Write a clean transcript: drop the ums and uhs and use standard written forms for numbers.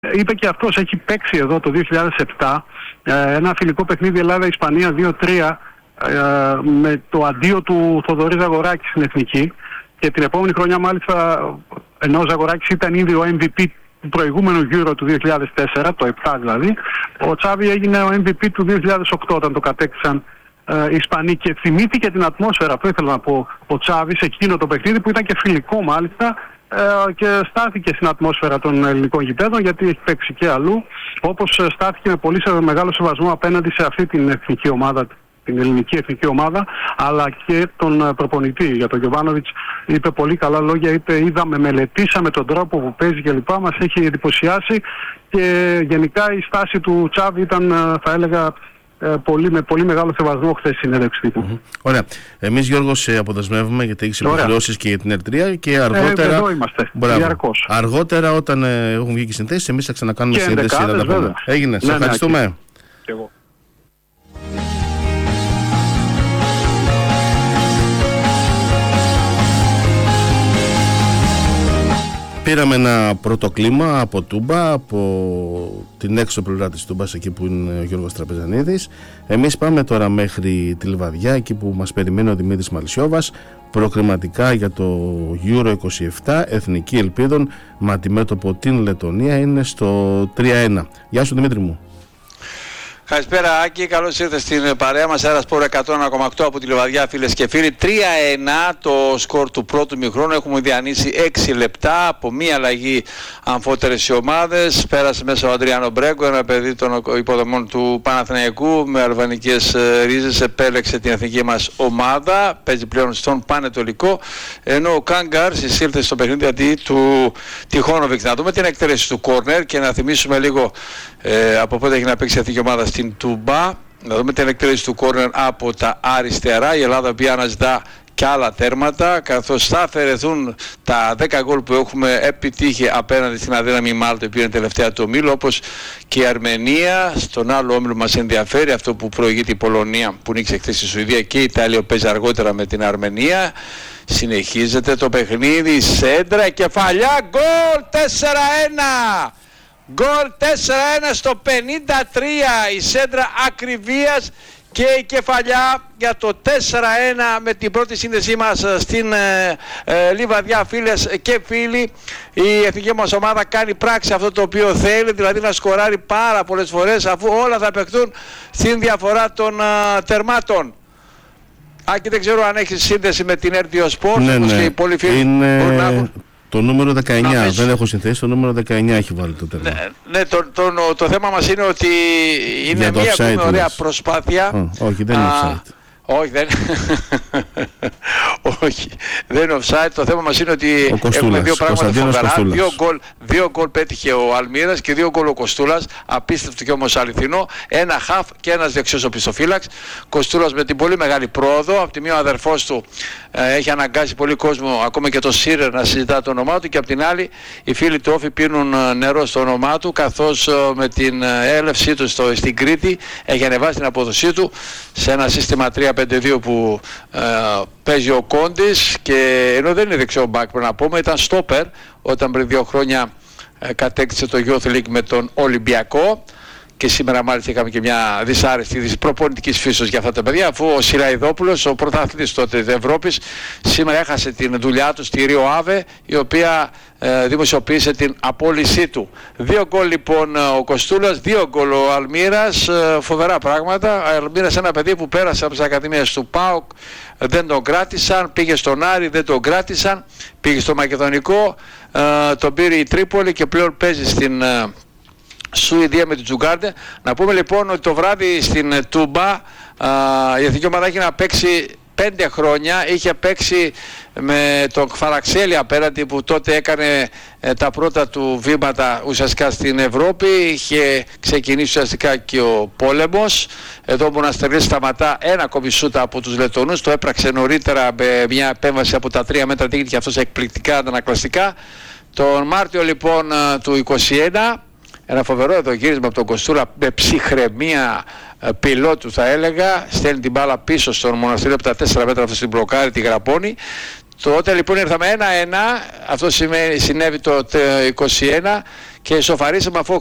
είπε και αυτός, έχει παίξει εδώ το 2007 ένα φιλικό παιχνίδι Ελλάδα-Ισπανία 2-3 με το αντίο του Θοδωρή Ζαγοράκη στην Εθνική, και την επόμενη χρονιά μάλιστα, ενώ ο Ζαγοράκης ήταν ήδη ο MVP του προηγούμενου Euro του 2004, το 7 δηλαδή, ο Τσάβη έγινε ο MVP του 2008 όταν το κατέκτησαν οι Ισπανοί, και θυμήθηκε την ατμόσφαιρα, αυτό ήθελα να πω, ο Τσάβη σε εκείνο το παιχνίδι που ήταν και φιλικό μάλιστα, και στάθηκε στην ατμόσφαιρα των ελληνικών γηπέδων, γιατί έχει παίξει και αλλού, όπως στάθηκε με πολύ μεγάλο σεβασμό απέναντι σε αυτή την εθνική ομάδα, την ελληνική εθνική ομάδα, αλλά και τον προπονητή. Για τον Γιοβάνοβιτς είπε πολύ καλά λόγια, είπε μελετήσαμε τον τρόπο που παίζει κλπ. Μας έχει εντυπωσιάσει, και γενικά η στάση του Τσάβη ήταν, θα έλεγα, με πολύ μεγάλο σεβασμό χθες στη συνέντευξη τύπου. Ωραία. Εμείς, Γιώργο, σε αποδεσμεύουμε, γιατί έχεις υποχρεώσεις και για την Ερτρία, και αργότερα. Εδώ είμαστε. Διαρκώς. Αργότερα, όταν έχουν βγει και συνθέσεις, εμείς θα ξανακάνουμε σύνδεση. Έγινε. Σε ευχαριστούμε. Και εγώ. Πήραμε ένα πρώτο κλίμα από Τούμπα, από την έξω πλευρά της Τούμπας, εκεί που είναι ο Γιώργος Τραπεζανίδης. Εμείς πάμε τώρα μέχρι τη Λιβαδιά, εκεί που μας περιμένει ο Δημήτρης Μαλσιόβας, προκριματικά για το Euro 27, Εθνική Ελπίδων, με αντιμέτωπο την Λετωνία, είναι στο 3-1. Γεια σου, Δημήτρη μου. Καλησπέρα, Άκη, καλώς ήρθες στην παρέα μας. Αέρας Σπορ 101,8 από τη Λιβαδιά, φίλες και φίλοι. 3-1 το σκορ του πρώτου μηχρόνου. Έχουμε διανύσει 6 λεπτά από μία αλλαγή αμφότερες οι ομάδες. Πέρασε μέσα ο Αντριάνο Μπρέγκο, ένα παιδί των υποδομών του Παναθηναϊκού με αλβανικές ρίζες. Επέλεξε την εθνική μας ομάδα. Παίζει πλέον στον Πανετολικό. Ενώ ο Κάγκαρ εισήλθε στο παιχνίδι αντί του Τιχόνοβιτς. Να δούμε την εκτέλεση του κόρνερ και να θυμίσουμε λίγο από πότε έχει να παίξει η εθνική ομάδα στην Τούμπα. Να δούμε την εκτέλεση του κόρνερ από τα αριστερά. Η Ελλάδα πια αναζητά και άλλα τέρματα, καθώς θα αφαιρεθούν τα 10 γκολ που έχουμε επιτύχει απέναντι στην αδύναμη Μάλτα, που είναι τελευταία του ομίλου, όπως και η Αρμενία. Στον άλλο όμιλο μας ενδιαφέρει αυτό που προηγείται η Πολωνία, που νίκησε χθες στη Σουηδία, και η Ιταλία παίζει αργότερα με την Αρμενία. Συνεχίζεται το παιχνίδι, σέντρα, κεφαλιά, γκολ 4-1. Γκολ 4-1 στο 53, η σέντρα ακριβίας και η κεφαλιά για το 4-1 με την πρώτη σύνδεσή μας στην Λιβαδιά, φίλες και φίλοι. Η εθνική μας ομάδα κάνει πράξη αυτό το οποίο θέλει, δηλαδή να σκοράρει πάρα πολλές φορές, αφού όλα θα παιχτούν στην διαφορά των τερμάτων. Άκη, δεν ξέρω αν έχει σύνδεση με την RTO Sports, ναι, όπως και οι πολλοί φίλοι μπορούν να έχουν. Το νούμερο 19, δεν έχω συνθέσει, το νούμερο 19 έχει βάλει το τέρμα. Ναι, το θέμα μας είναι ότι είναι μια πολύ ωραία προσπάθεια. Όχι, δεν είναι offside. Όχι, δεν είναι offside. Το θέμα μας είναι ότι έχουμε δύο πράγματα φοβερά. Δύο γκολ πέτυχε ο Αλμύρας και 2 γκολ ο Κοστούλας. Απίστευτο και όμως αληθινό. Ένα χαφ και ένας δεξιός οπισθοφύλαξ. Κοστούλας με την πολύ μεγάλη πρόοδο. Από τη μία ο αδερφός του έχει αναγκάσει πολύ κόσμο, ακόμα και το Σίρερ, να συζητά το όνομά του, και από την άλλη οι φίλοι του Όφη πίνουν νερό στο όνομά του, καθώς με την έλευσή του στην Κρήτη έχει ανεβάσει την απόδοσή του σε ένα σύστημα 3-5-2 που παίζει ο Κόντης, και ενώ δεν είναι δεξιό μπακ, πρέπει να πούμε, ήταν στόπερ όταν πριν 2 χρόνια κατέκτησε το Youth League με τον Ολυμπιακό. Και σήμερα μάλιστα είχαμε και μια δυσάρεστη είδηση προπονητικής φύσεως για αυτά τα παιδιά, αφού ο Σιραϊδόπουλος, ο πρωταθλητής τότε της Ευρώπης, σήμερα έχασε την δουλειά του στη Ρίο Άβε, η οποία δημοσιοποίησε την απόλυσή του. 2 γκολ λοιπόν ο Κοστούλας, 2 γκολ ο Αλμύρας, φοβερά πράγματα. Ο Αλμύρας, ένα παιδί που πέρασε από τις ακαδημίες του ΠΑΟΚ, δεν τον κράτησαν, πήγε στον Άρη, δεν τον κράτησαν, πήγε στο Μακεδονικό, τον πήρε η Τρίπολη και πλέον παίζει στην Σουηδία με την Τζουγκάρντε. Να πούμε λοιπόν ότι το βράδυ στην Τούμπα η εθνική ομάδα έχει να παίξει 5 χρόνια. Είχε παίξει με τον Κφαραξέλη απέναντι, που τότε έκανε τα πρώτα του βήματα ουσιαστικά στην Ευρώπη. Είχε ξεκινήσει ουσιαστικά και ο πόλεμος. Εδώ ο Μοναστερής σταματά ένα ακόμη σούτα από τους Λετωνούς. Το έπραξε νωρίτερα με μια επέμβαση από τα 3 μέτρα δίκτυα, αυτός εκπληκτικά αντανακλαστικά. Τον Μάρτιο λοιπόν του 2021, ένα φοβερό εδώ γύρισμα από τον Κοστούλα με ψυχραιμία πιλότου, θα έλεγα. Στέλνει την μπάλα πίσω στον Μοναστήρι από τα 4 μέτρα, αυτό στην μπλοκάρει, τη γραπώνει. Τότε λοιπόν ήρθαμε 1-1, αυτό συνέβη το 21, και ισοφαρίσαμε, αφού